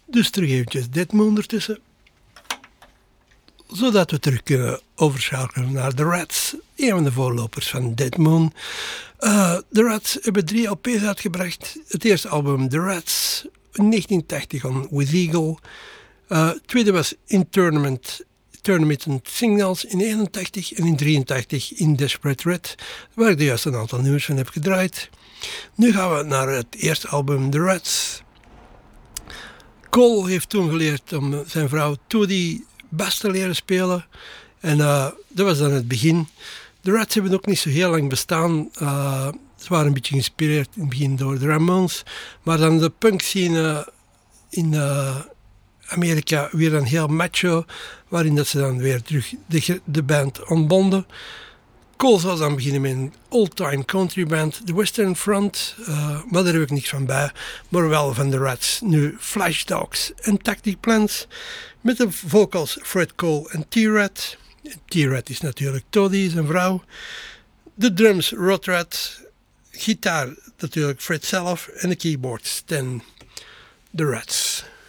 Dus terug eventjes Dead Moon ertussen. Zodat we terug kunnen overschakelen naar The Rats. Een van de voorlopers van Dead Moon. The Rats hebben 3 LP's uitgebracht. Het eerste album The Rats in 1980 on With Eagle. Het tweede was Intermittent Signals in 81 en in 83 in Desperate Red, waar ik de juist een aantal nummers van heb gedraaid. Nu gaan we naar het eerste album The Rats. Cole heeft toen geleerd om zijn vrouw Toadie bas te leren spelen. En dat was dan het begin. De Rats hebben ook niet zo heel lang bestaan. Ze waren een beetje geïnspireerd in het begin door de Ramones. Maar dan de punk scene in Amerika weer een heel macho. Waarin dat ze dan weer terug de band ontbonden. Cole zou dan beginnen met een old-time country band, The Western Front. Maar daar heb ik niks van bij. Maar wel van de Rats. Nu Flash Dogs en Tactic Plans. Met de vocals Fred Cole en T-Rat. T-Rat is natuurlijk Toadie, zijn vrouw. De drums Rod Rat. Gitaar natuurlijk Fred zelf. En de keyboards Stan. The Rats.